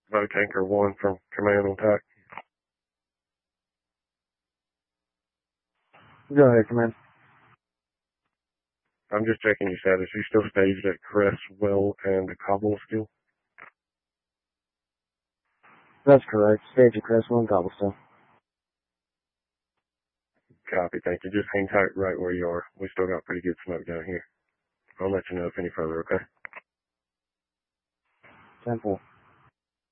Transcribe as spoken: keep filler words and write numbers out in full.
Boat Tanker one from Command on Tack. Go ahead, Command. I'm just checking your status. You still staged at Cresswell and Cobblestone? That's correct. Stage at Cresswell and Cobblestone. Copy, thank you. Just hang tight right where you are. We still got pretty good smoke down here. I'll let you know if any further, okay? ten four.